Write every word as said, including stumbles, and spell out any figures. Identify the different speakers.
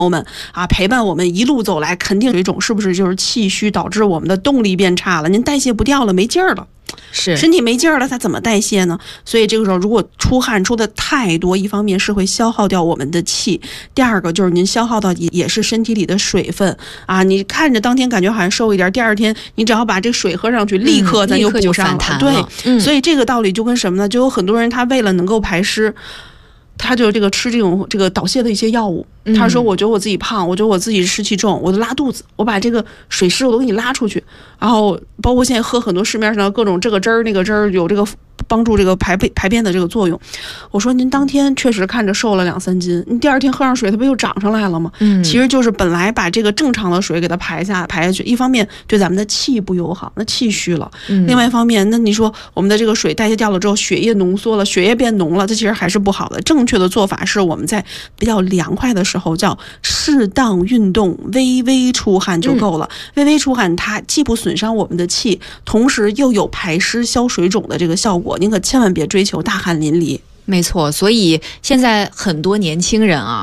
Speaker 1: 我们啊，陪伴我们一路走来，肯定水肿是不是就是气虚导致我们的动力变差了？您代谢不掉了，没劲儿了，
Speaker 2: 是
Speaker 1: 身体没劲儿了，它怎么代谢呢？所以这个时候如果出汗出的太多，一方面是会消耗掉我们的气，第二个就是您消耗到也也是身体里的水分啊。你看着当天感觉好像瘦一点，第二天你只要把这水喝上去，立刻咱就补上了。
Speaker 2: 嗯、
Speaker 1: 对、
Speaker 2: 嗯，
Speaker 1: 所以这个道理就跟什么呢？就有很多人他为了能够排湿。他就这个吃这种这个导泻的一些药物，他说我觉得我自己胖，我觉得我自己湿气重，我就拉肚子，我把这个水湿我都给你拉出去，然后包括现在喝很多市面上各种这个汁儿那个汁儿有这个帮助这个排排便的这个作用。我说您当天确实看着瘦了两三斤，你第二天喝上水它不又长上来了吗？嗯，其实就是本来把这个正常的水给它排下排下去，一方面对咱们的气不友好，那气虚了，嗯，另外一方面那你说我们的这个水代谢掉了之后，血液浓缩了，血液变浓了，这其实还是不好的。正确的做法是我们在比较凉快的时候叫适当运动，微微出汗就够了。嗯、微微出汗它既不损伤我们的气，同时又有排湿消水肿的这个效果。您可千万别追求大汗淋漓。
Speaker 2: 没错，所以现在很多年轻人啊